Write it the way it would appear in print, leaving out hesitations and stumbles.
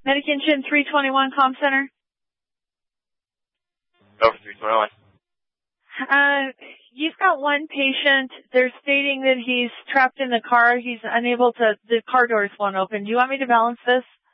Medication 321 Comm Center. Over 321. You've got one patient. They're stating that he's trapped in the car. He's unable to, the car doors won't open. Do you want me to balance this?